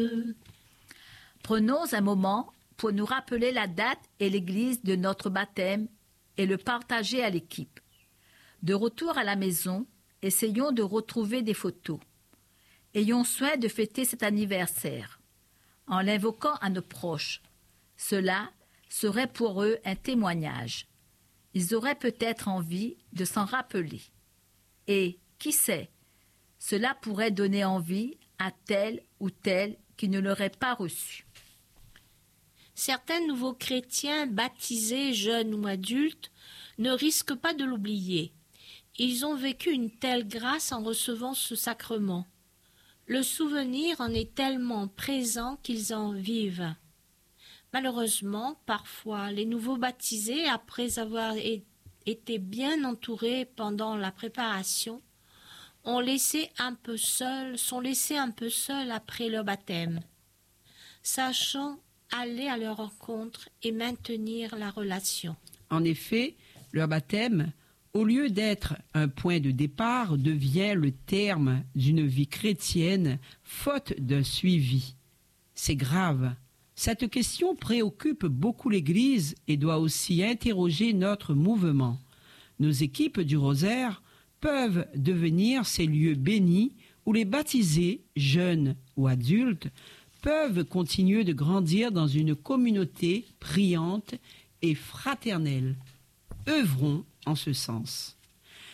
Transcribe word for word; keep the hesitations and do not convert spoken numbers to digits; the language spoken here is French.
Prenons un moment pour nous rappeler la date et l'église de notre baptême et le partager à l'équipe. De retour à la maison, essayons de retrouver des photos. Ayons soin de fêter cet anniversaire en l'invoquant à nos proches. Cela serait pour eux un témoignage. Ils auraient peut-être envie de s'en rappeler. Et, qui sait, cela pourrait donner envie à tel ou tel qui ne l'aurait pas reçu. Certains nouveaux chrétiens baptisés, jeunes ou adultes, ne risquent pas de l'oublier. Ils ont vécu une telle grâce en recevant ce sacrement. Le souvenir en est tellement présent qu'ils en vivent. Malheureusement, parfois, les nouveaux baptisés, après avoir été bien entourés pendant la préparation, ont laissé un peu seuls, sont laissés un peu seuls après leur baptême. Sachant aller à leur rencontre et maintenir la relation. En effet, leur baptême, au lieu d'être un point de départ, devient le terme d'une vie chrétienne, faute d'un suivi. C'est grave. Cette question préoccupe beaucoup l'Église et doit aussi interroger notre mouvement. Nos équipes du Rosaire peuvent devenir ces lieux bénis où les baptisés, jeunes ou adultes, peuvent continuer de grandir dans une communauté priante et fraternelle. Œuvrons en ce sens.